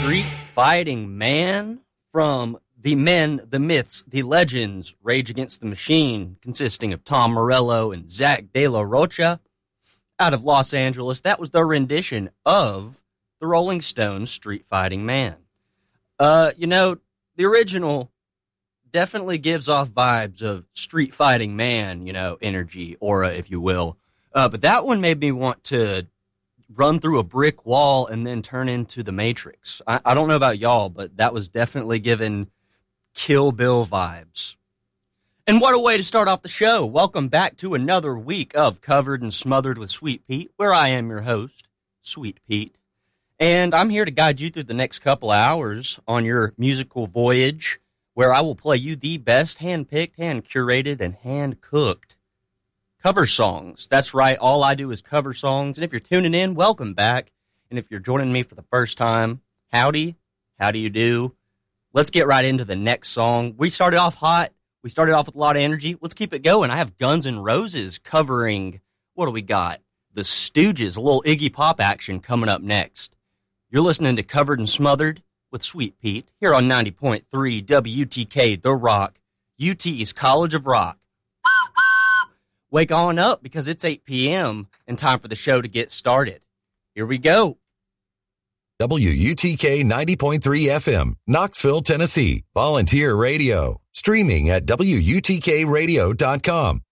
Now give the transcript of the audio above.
Street Fighting Man from the men, the myths, the legends, Rage Against the Machine, consisting of Tom Morello and Zach De La Rocha, out of Los Angeles. That was their rendition of the Rolling Stones' Street Fighting Man. The original definitely gives off vibes of Street Fighting Man, energy, aura, if you will. But that one made me want to run through a brick wall and then turn into the Matrix. I don't know about y'all, but that was definitely giving Kill Bill vibes. And what a way to start off the show. Welcome back to another week of Covered and Smothered with Sweet Pete, where I am your host, Sweet Pete. And I'm here to guide you through the next couple hours on your musical voyage, where I will play you the best hand-picked, hand-curated, and hand-cooked cover songs. That's right, all I do is cover songs. And if you're tuning in, welcome back. And if you're joining me for the first time, howdy, how do you do? Let's get right into the next song. We started off hot. We started off with a lot of energy. Let's keep it going. I have Guns N' Roses covering, what do we got? The Stooges, a little Iggy Pop action coming up next. You're listening to Covered and Smothered with Sweet Pete here on 90.3 WTK The Rock, UT's College of Rock. Wake on up because it's 8 p.m. and time for the show to get started. Here we go. WUTK 90.3 FM, Knoxville, Tennessee. Volunteer radio. Streaming at WUTKradio.com.